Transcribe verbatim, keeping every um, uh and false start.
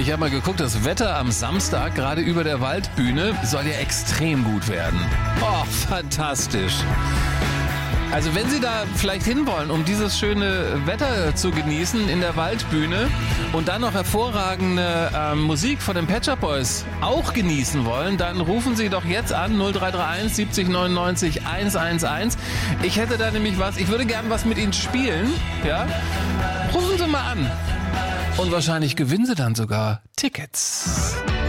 Ich habe mal geguckt, das Wetter am Samstag, gerade über der Waldbühne, soll ja extrem gut werden. Oh, fantastisch. Also wenn Sie da vielleicht hinwollen, um dieses schöne Wetter zu genießen in der Waldbühne und dann noch hervorragende äh, Musik von den Pet Shop Boys auch genießen wollen, dann rufen Sie doch jetzt an null drei drei eins siebzig neunundneunzig hundertelf. Ich hätte da nämlich was, ich würde gern was mit Ihnen spielen, ja? Rufen Sie mal an. Und wahrscheinlich gewinnen Sie dann sogar Tickets.